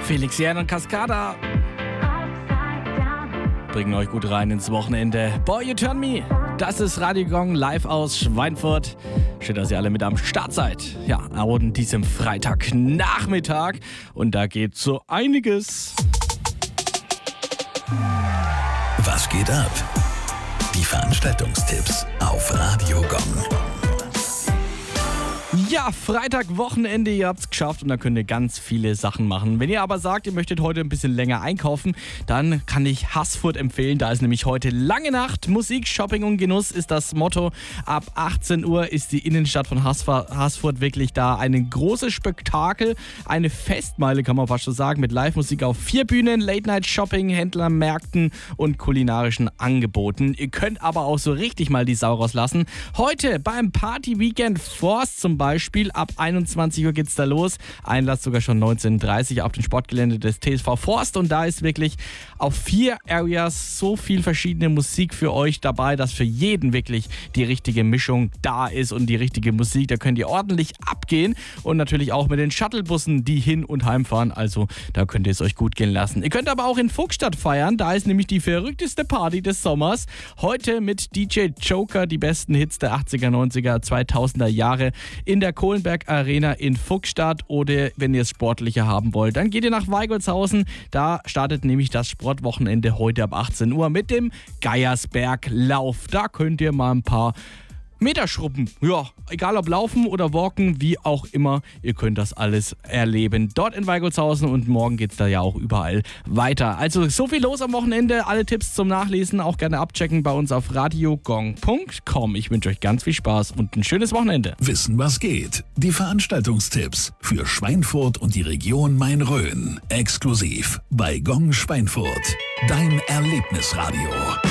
Felix Jähn und Cascada bringen euch gut rein ins Wochenende. Boy, You Turn Me. Das ist Radio Gong live aus Schweinfurt. Schön, dass ihr alle mit am Start seid. Ja, an diesem Freitagnachmittag. Und da geht so einiges. Was geht ab? Die Veranstaltungstipps auf Radio Gong. Ja, Freitag, Wochenende, ihr habt's geschafft und da könnt ihr ganz viele Sachen machen. Wenn ihr aber sagt, ihr möchtet heute ein bisschen länger einkaufen, dann kann ich Haßfurt empfehlen. Da ist nämlich heute lange Nacht. Musik, Shopping und Genuss ist das Motto. Ab 18 Uhr ist die Innenstadt von Haßfurt wirklich da. Ein großes Spektakel, eine Festmeile kann man fast schon sagen, mit Live-Musik auf 4 Bühnen, Late-Night-Shopping, Händlermärkten und kulinarischen Angeboten. Ihr könnt aber auch so richtig mal die Sau rauslassen. Heute beim Party-Weekend Forst zum Beispiel. Ab 21 Uhr geht's da los. Einlass sogar schon 19:30 Uhr auf dem Sportgelände des TSV Forst. Und da ist wirklich auf 4 Areas so viel verschiedene Musik für euch dabei, dass für jeden wirklich die richtige Mischung da ist und die richtige Musik. Da könnt ihr ordentlich abgehen. Und natürlich auch mit den Shuttlebussen, die hin und heim fahren. Also da könnt ihr es euch gut gehen lassen. Ihr könnt aber auch in Fuchsstadt feiern. Da ist nämlich die verrückteste Party des Sommers. Heute mit DJ Joker, die besten Hits der 80er, 90er, 2000er Jahre in der Kohlenberg Arena in Fuchsstadt. Oder wenn ihr es sportlicher haben wollt, dann geht ihr nach Weigolzhausen. Da startet nämlich das Sportwochenende heute ab 18 Uhr mit dem Geiersberglauf. Da könnt ihr mal ein paar Meter schruppen. Ja, egal ob laufen oder walken, wie auch immer, ihr könnt das alles erleben. Dort in Weigolzhausen und morgen geht's da ja auch überall weiter. Also so viel los am Wochenende. Alle Tipps zum Nachlesen auch gerne abchecken bei uns auf radiogong.com. Ich wünsche euch ganz viel Spaß und ein schönes Wochenende. Wissen, was geht? Die Veranstaltungstipps für Schweinfurt und die Region Main-Rhön. Exklusiv bei Gong Schweinfurt. Dein Erlebnisradio.